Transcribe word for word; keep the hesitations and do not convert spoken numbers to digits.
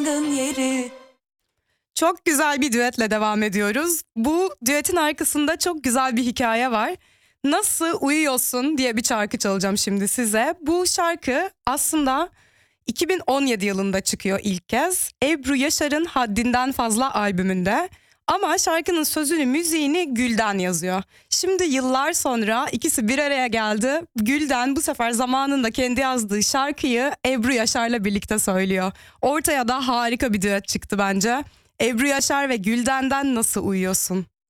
yeri. Çok güzel bir düetle devam ediyoruz. Bu düetin arkasında çok güzel bir hikaye var. Nasıl Uyuyorsun diye bir şarkı çalacağım şimdi size. Bu şarkı aslında iki bin on yedi yılında çıkıyor ilk kez. Ebru Yaşar'ın Haddinden Fazla albümünde. Ama şarkının sözünü, müziğini Gülden yazıyor. Şimdi yıllar sonra ikisi bir araya geldi. Gülden bu sefer zamanında kendi yazdığı şarkıyı Ebru Yaşar'la birlikte söylüyor. Ortaya da harika bir düet çıktı bence. Ebru Yaşar ve Gülden'den Nasıl Uyuyorsun?